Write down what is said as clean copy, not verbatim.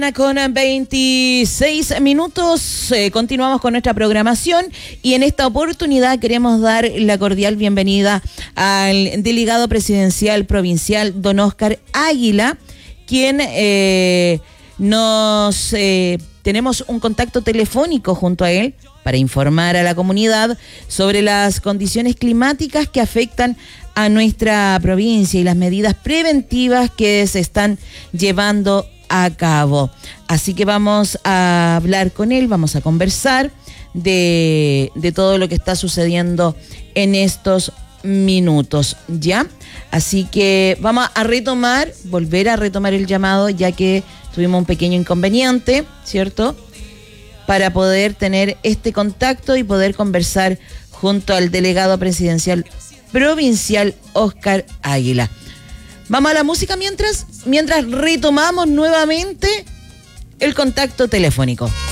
Con 26 minutos continuamos con nuestra programación y en esta oportunidad queremos dar la cordial bienvenida al delegado presidencial provincial don Óscar Águila, quien tenemos un contacto telefónico junto a él para informar a la comunidad sobre las condiciones climáticas que afectan a nuestra provincia y las medidas preventivas que se están llevando a cabo. Así que vamos a hablar con él, vamos a conversar de todo lo que está sucediendo en estos minutos, ¿ya? Así que vamos a volver a retomar el llamado, ya que tuvimos un pequeño inconveniente, ¿cierto? Para poder tener este contacto y poder conversar junto al delegado presidencial provincial Óscar Águila. Vamos a la música mientras retomamos nuevamente el contacto telefónico.